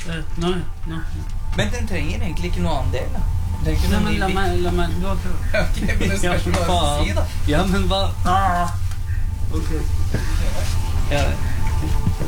Nei. Men den trenger egentlig ikke noe annen del, da. Nei, men la meg Ok, men det skal ikke bare si, da. Ja, men hva? Ok. Ja,